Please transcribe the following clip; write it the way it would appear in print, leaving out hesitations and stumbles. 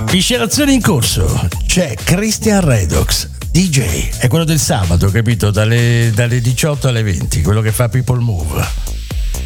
Miscelazione in corso, c'è Christian Redox, DJ, è quello del sabato, capito? Dalle 18 alle 20, quello che fa People Move.